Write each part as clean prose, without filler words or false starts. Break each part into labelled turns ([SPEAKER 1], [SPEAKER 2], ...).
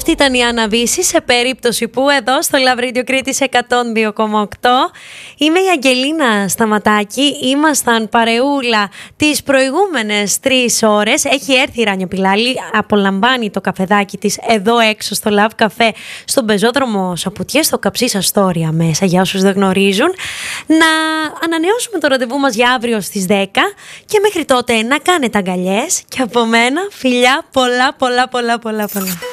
[SPEAKER 1] Αυτή ήταν η Άννα Βύση, σε περίπτωση που εδώ στο Love Radio Κρήτης 102,8. Είμαι η Αγγελίνα Σταματάκη. Ήμασταν παρεούλα τις προηγούμενες 3 ώρες. Έχει έρθει η Ράνια Πιλάλη, απολαμβάνει το καφεδάκι της εδώ έξω στο Love Café, στον πεζόδρομο Σαπουτιές, στο Καψίς Αστόρια μέσα, για όσους δεν γνωρίζουν. Να ανανεώσουμε το ραντεβού μας για αύριο στις 10 και μέχρι τότε να κάνετε αγκαλιές και από μένα φιλιά πολλά.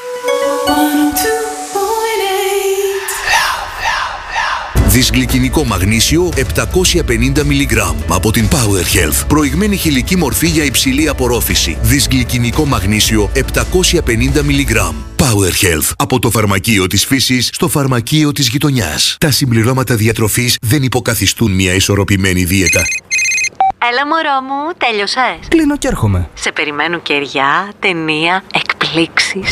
[SPEAKER 2] Δυσγλυκινικό μαγνήσιο 750 mg από την Power Health. Προηγμένη χηλική μορφή για υψηλή απορρόφηση. Δυσγλυκινικό μαγνήσιο 750 mg. Power Health. Από το φαρμακείο της φύσης στο φαρμακείο της γειτονιάς. Τα συμπληρώματα διατροφής δεν υποκαθιστούν μια ισορροπημένη δίαιτα.
[SPEAKER 1] Έλα μωρό μου, τέλειωσες?
[SPEAKER 3] Κλείνω και έρχομαι.
[SPEAKER 1] Σε περιμένουν κεριά, ταινία, εκπλήξεις.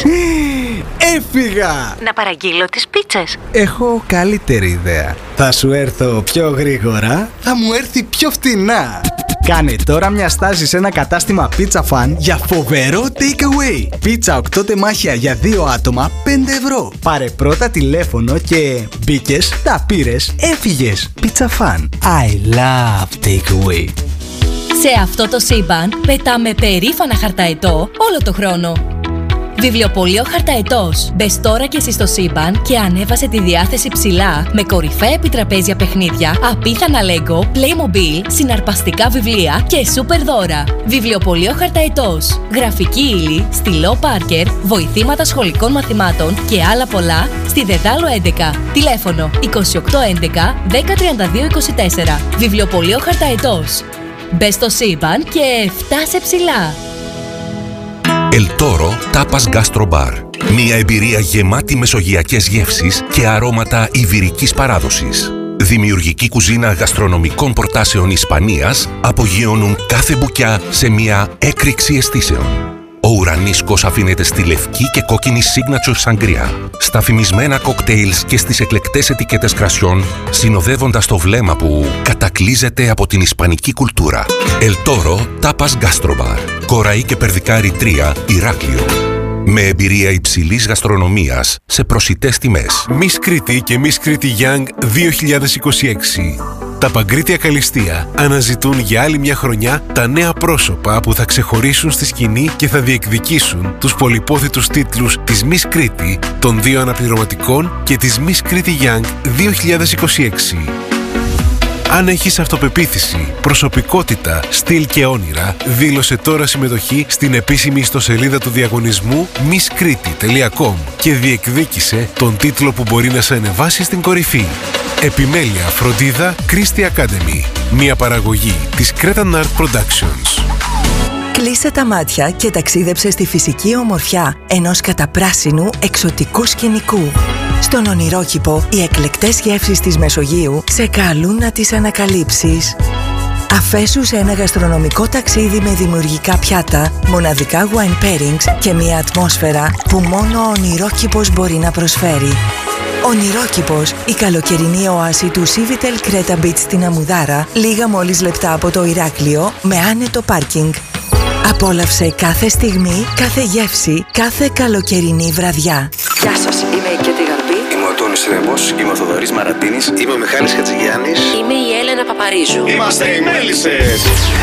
[SPEAKER 3] Έφυγα!
[SPEAKER 1] Να παραγγείλω τις πίτσες.
[SPEAKER 3] Έχω καλύτερη ιδέα. Θα σου έρθω πιο γρήγορα, θα μου έρθει πιο φτηνά. Κάνε τώρα μια στάση σε ένα κατάστημα Pizza Fan για φοβερό takeaway. Πίτσα 8 τεμάχια για 2 άτομα, 5 ευρώ. Πάρε πρώτα τηλέφωνο και μπήκες, τα πήρες, έφυγες. Pizza Fan. I love takeaway.
[SPEAKER 4] Σε αυτό το σύμπαν πετάμε περήφανα χαρταετό όλο το χρόνο. Βιβλιοπωλείο Χαρταετός. Μπες τώρα και εσύ στο σύμπαν και ανέβασε τη διάθεση ψηλά με κορυφαία επιτραπέζια παιχνίδια, απίθανα Lego, Playmobil, συναρπαστικά βιβλία και σούπερ δώρα. Βιβλιοπωλείο Χαρταετός. Γραφική ύλη, στυλό Πάρκερ, βοηθήματα σχολικών μαθημάτων και άλλα πολλά στη Δεδάλο 11. Τηλέφωνο 2811 1032 24. Βιβλιοπωλείο Χαρταετός. Μπες στο σύμπαν και φτάσε ψηλά.
[SPEAKER 5] El Toro Tapas Gastro Bar. Μια εμπειρία γεμάτη μεσογειακές γεύσεις και αρώματα ιβηρικής παράδοσης. Δημιουργική κουζίνα γαστρονομικών προτάσεων Ισπανίας απογειώνουν κάθε μπουκιά σε μια έκρηξη αισθήσεων. Ο ουρανίσκος αφήνεται στη λευκή και κόκκινη signature σαγκρία, στα φημισμένα κοκτέιλς και στις εκλεκτές ετικέτες κρασιών, συνοδεύοντας το βλέμμα που κατακλείζεται από την ισπανική κουλτούρα. El Toro Tapas Gastro Bar. Κοραή και Περδικάρη 3, Ηράκλειο. Με εμπειρία υψηλής γαστρονομίας σε προσιτές τιμές.
[SPEAKER 6] Miss Crete και Miss Crete Young 2026. Τα Παγκρίτια Καλλιστεία αναζητούν για άλλη μια χρονιά τα νέα πρόσωπα που θα ξεχωρίσουν στη σκηνή και θα διεκδικήσουν τους πολυπόθητους τίτλους της Miss Crete, των 2 αναπληρωματικών και της Miss Crete Young 2026. Αν έχεις αυτοπεποίθηση, προσωπικότητα, στυλ και όνειρα, δήλωσε τώρα συμμετοχή στην επίσημη ιστοσελίδα του διαγωνισμού misskriti.com και διεκδίκησε τον τίτλο που μπορεί να σε ανεβάσει στην κορυφή. Επιμέλεια, φροντίδα, Christie Academy. Μια παραγωγή της Cretan Art Productions.
[SPEAKER 7] Κλείσε τα μάτια και ταξίδεψε στη φυσική ομορφιά ενός καταπράσινου εξωτικού σκηνικού. Στον ονειρόκηπο, οι εκλεκτές γεύσεις της Μεσογείου σε καλούν να τις ανακαλύψεις. Αφέσου σε ένα γαστρονομικό ταξίδι με δημιουργικά πιάτα, μοναδικά wine pairings και μια ατμόσφαιρα που μόνο ο ονειρόκηπος μπορεί να προσφέρει. Ονειρόκηπος, η καλοκαιρινή οάση του Civitel Creta Beach στην Αμουδάρα, λίγα μόλις λεπτά από το Ηράκλειο, με άνετο πάρκινγκ. Απόλαυσε κάθε στιγμή, κάθε γεύση, κάθε καλοκαιρινή βραδιά.
[SPEAKER 8] Γεια σας, είμαι η Κέτη Γαρπή.
[SPEAKER 9] Είμαι ο Τόνης Ρέμος. Είμαι ο Θοδωρής Μαρατίνης.
[SPEAKER 8] Είμαι ο Μιχάλης Χατζηγιάννης.
[SPEAKER 10] Είμαι η Έλενα Παπαρίζου.
[SPEAKER 9] Είμαστε οι Μέλισσες.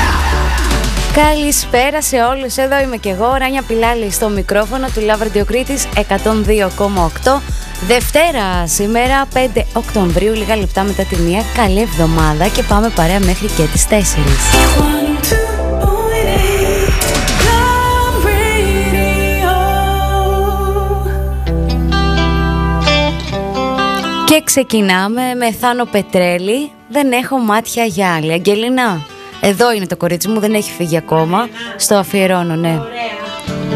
[SPEAKER 11] Καλησπέρα σε όλους, εδώ είμαι και εγώ, Ράνια Πιλάλη στο μικρόφωνο του Love Radio Κρήτης 102,8. Δευτέρα σήμερα, 5 Οκτωβρίου, λίγα λεπτά μετά τη 1. Καλή εβδομάδα και πάμε παρέα μέχρι και τις 4. Και ξεκινάμε με Θάνο Πετρέλη. Δεν έχω μάτια για άλλη. Αγγελίνα, εδώ είναι το κορίτσι μου, δεν έχει φύγει ακόμα. Στο αφιερώνω, ναι.